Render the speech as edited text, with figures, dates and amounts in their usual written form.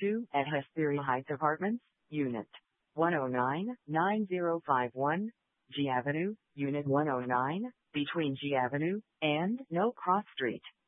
to at Hesperia Heights Apartments, Unit 109, 9051, G Avenue, Unit 109, between G Avenue and No Cross Street.